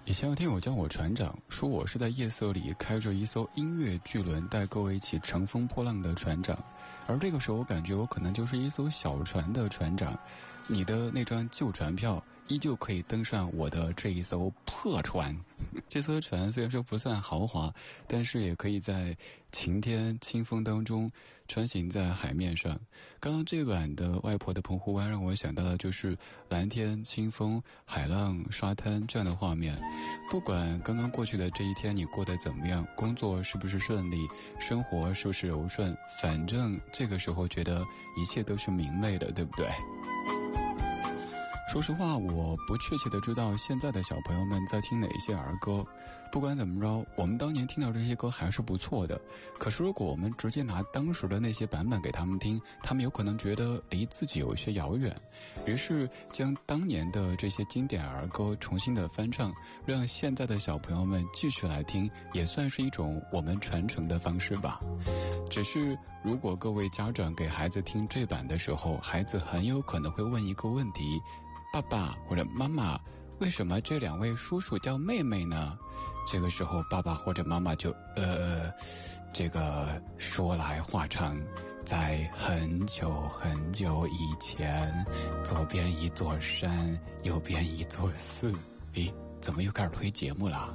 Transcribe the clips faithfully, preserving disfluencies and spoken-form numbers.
以前有听友叫我船长，说我是在夜色里开着一艘音乐巨轮带各位一起乘风破浪的船长，而这个时候我感觉我可能就是一艘小船的船长，你的那张旧船票依旧可以登上我的这一艘破船。这艘船虽然说不算豪华，但是也可以在晴天清风当中穿行在海面上。刚刚这版的外婆的澎湖湾让我想到的就是蓝天清风海浪沙滩这样的画面。不管刚刚过去的这一天你过得怎么样，工作是不是顺利，生活是不是柔顺，反正这个时候觉得一切都是明媚的，对不对？说实话，我不确切的知道现在的小朋友们在听哪些儿歌。不管怎么着，我们当年听到这些歌还是不错的。可是如果我们直接拿当时的那些版本给他们听，他们有可能觉得离自己有些遥远。于是将当年的这些经典儿歌重新的翻唱，让现在的小朋友们继续来听，也算是一种我们传承的方式吧。只是如果各位家长给孩子听这版的时候，孩子很有可能会问一个问题：爸爸或者妈妈，为什么这两位叔叔叫妹妹呢？这个时候爸爸或者妈妈就呃这个说来话长，在很久很久以前，左边一座山，右边一座寺。咦，怎么又开始推节目了？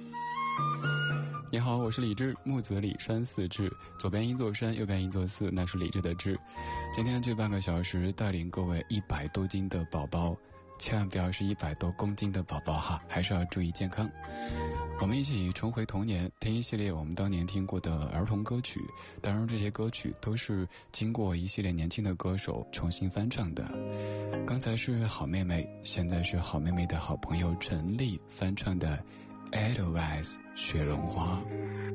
你好，我是李志，木子李山寺志，左边一座山，右边一座寺，那是李志的志。今天这半个小时带领各位一百多斤的宝宝，千万不要是一百多公斤的宝宝哈，还是要注意健康。我们一起重回童年，听一系列我们当年听过的儿童歌曲，当然这些歌曲都是经过一系列年轻的歌手重新翻唱的。刚才是好妹妹，现在是好妹妹的好朋友陈粒翻唱的 Edelweiss 雪绒花。